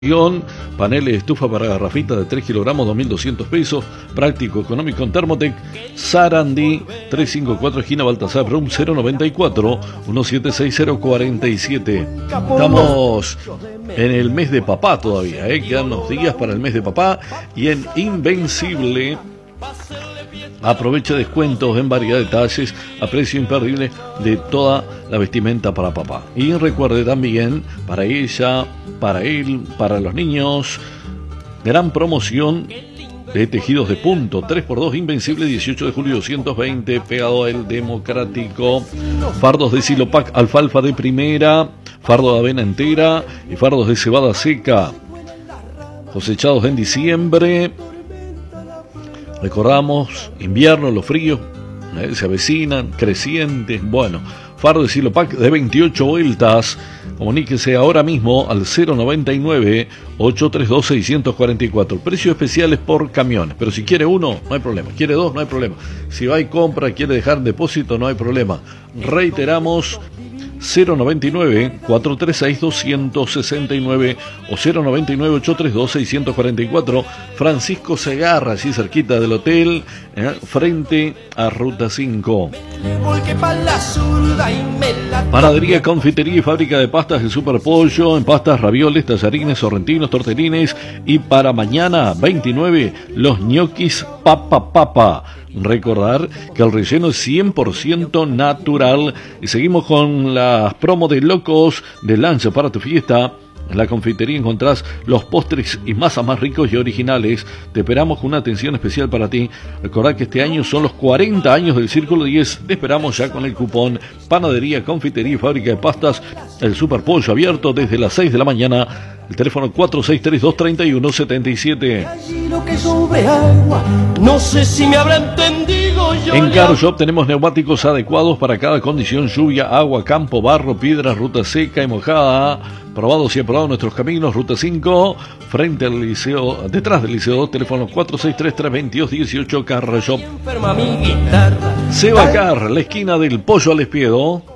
Paneles de estufa para garrafita de 3 kilogramos, 2.200 pesos. Práctico, económico en Thermotec. Sarandí, 354, esquina Baltasar Brum, 094 176047. Estamos en el mes de papá todavía, quedan unos días para el mes de papá. Y en Invencible aprovecha descuentos en variedad de talles a precio imperdible de toda la vestimenta para papá. Y recuerde también, para ella, para él, para los niños, gran promoción de tejidos de punto, 3x2 Invencible, 18 de julio 220, pegado al Democrático. Fardos de Silopac, alfalfa de primera, fardo de avena entera y fardos de cebada seca, cosechados en diciembre. Recordamos, invierno, los fríos se avecinan, crecientes. Bueno, fardo de Silopac de 28 vueltas. Comuníquese ahora mismo al 099-832-644. Precios especiales por camiones. Pero si quiere uno, no hay problema. Quiere dos, no hay problema. Si va y compra, quiere dejar depósito, no hay problema. Reiteramos, 099-436-269 o 099-832-644. Francisco Segarra, allí cerquita del hotel, frente a Ruta 5. Panadería, confitería y fábrica de pastas de Super Pollo, en pastas, ravioles, tallarines, sorrentinos, tortelines. Y para mañana 29, los ñoquis Papa. Recordar que el relleno es 100% natural. Y seguimos con las promos de locos de lancha para tu fiesta. En la confitería encontrás los postres y masas más ricos y originales. Te esperamos con una atención especial para ti. Recordad que este año son los 40 años del Círculo 10. Te esperamos ya con el cupón Panadería, confitería y fábrica de pastas. El Super Pollo abierto desde las 6 de la mañana. El teléfono 4632-3177. No sé si me habrá entendido yo. En Car Shop tenemos neumáticos adecuados para cada condición: lluvia, agua, campo, barro, piedra, ruta seca y mojada. Probados y aprobados nuestros caminos. Ruta 5, frente al liceo, detrás del liceo 2, teléfono 4633-2218. Car Shop. Seba Car, la esquina del Pollo al Espiedo.